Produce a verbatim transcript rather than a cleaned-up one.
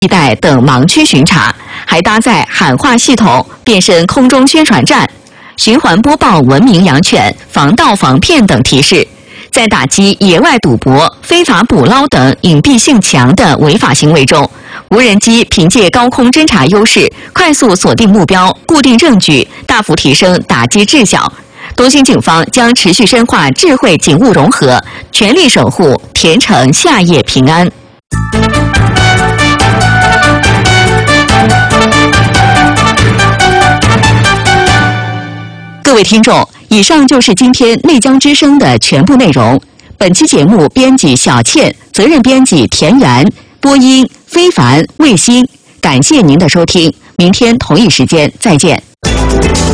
地带等盲区巡查，还搭载喊话系统，变身空中宣传站，循环播报文明养犬、防盗防骗等提示。在打击野外赌博、非法捕捞等隐蔽性强的违法行为中，无人机凭借高空侦察优势，快速锁定目标、固定证据，大幅提升打击质效。东兴警方将持续深化智慧警务融合，全力守护田城夏夜平安。各位听众，以上就是今天内江之声的全部内容。本期节目编辑小倩，责任编辑田园，播音非凡、魏鑫。感谢您的收听，明天同一时间再见。